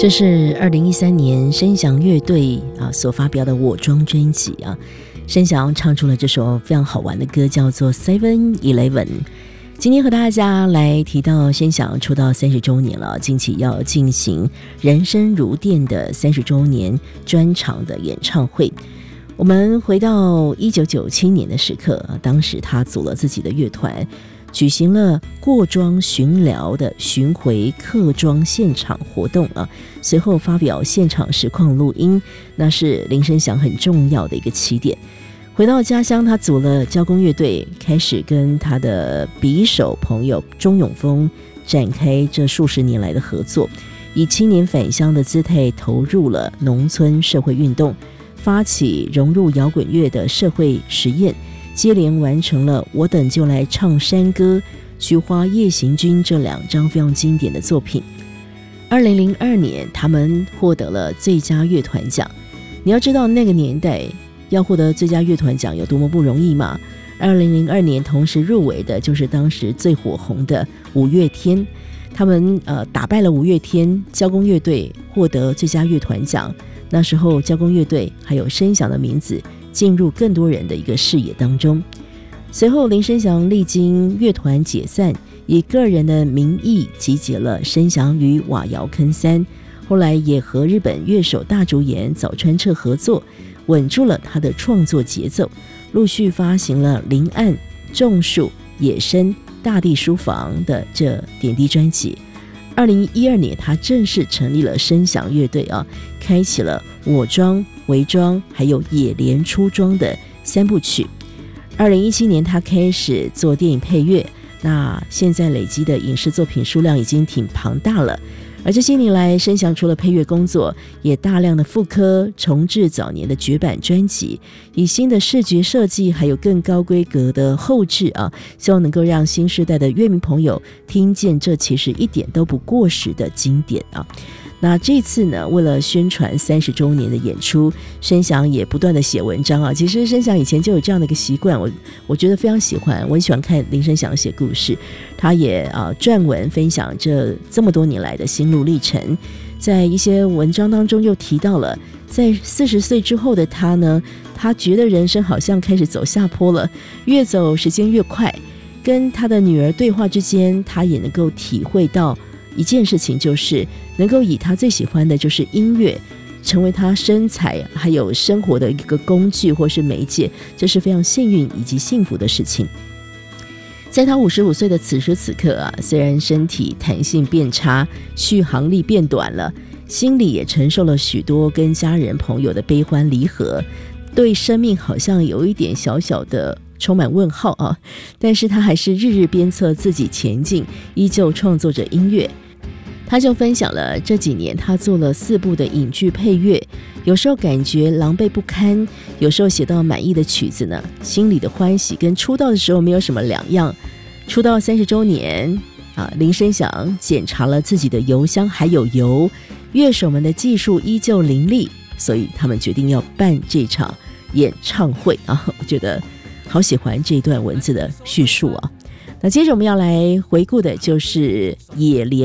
这是2013年申翔乐队所发表的《我庄》专辑啊。申翔唱出了这首非常好玩的歌，叫做 7-11。今天和大家来提到申翔出道30周年了，近期要进行人生如电的30周年专场的演唱会。我们回到1997年的时刻，当时他组了自己的乐团，举行了过庄巡寮的巡回客庄现场活动啊，随后发表现场实况录音，那是林申翔很重要的一个起点。回到家乡，他组了交工乐队，开始跟他的笔手朋友钟永峰展开这数十年来的合作，以青年返乡的姿态投入了农村社会运动，发起融入摇滚乐的社会实验，接连完成了《我等就来唱山歌》、《菊花夜行军》这2张非常经典的作品。2002年，他们获得了最佳乐团奖。你要知道那个年代要获得最佳乐团奖有多么不容易嘛。2002年同时入围的就是当时最火红的五月天，他们打败了五月天，交工乐队获得最佳乐团奖。那时候交工乐队还有申翔的名字进入更多人的一个视野当中。随后林申翔历经乐团解散，以个人的名义集结了申翔与瓦窑坑3，后来也和日本乐手大竹研、早川彻合作，稳住了他的创作节奏，陆续发行了林岸、种树、野生、大地书房的这点滴专辑。2012年他正式成立了申翔乐队啊，开启了我庄、微庄还有野莲出庄的3部曲。2017年他开始做电影配乐，那现在累积的影视作品数量已经挺庞大了。而这些年来，申翔除了配乐工作，也大量的复刻重制早年的绝版专辑，以新的视觉设计还有更高规格的后制啊，希望能够让新世代的乐迷朋友听见这其实一点都不过时的经典啊。那这次呢，为了宣传30周年的演出，申翔也不断的写文章啊。其实申翔以前就有这样的一个习惯，我觉得非常喜欢，我很喜欢看林申翔写故事。他也撰文分享这么多年来的心路历程，在一些文章当中又提到了，在40岁之后的他呢，他觉得人生好像开始走下坡了，越走时间越快。跟他的女儿对话之间，他也能够体会到一件事情，就是能够以他最喜欢的就是音乐成为他生财还有生活的一个工具或是媒介，这是非常幸运以及幸福的事情。在他55岁的此时此刻啊，虽然身体弹性变差，续航力变短了，心里也承受了许多跟家人朋友的悲欢离合，对生命好像有一点小小的充满问号啊，但是他还是日日鞭策自己前进，依旧创作着音乐。他就分享了这几年他做了4部的影剧配乐，有时候感觉狼狈不堪，有时候写到满意的曲子呢，心里的欢喜跟出道的时候没有什么两样。出道30周年林申翔检查了自己的邮箱还有油，乐手们的技术依旧凌厉，所以他们决定要办这场演唱会啊！我觉得好喜欢这段文字的叙述啊。那接着我们要来回顾的就是野莲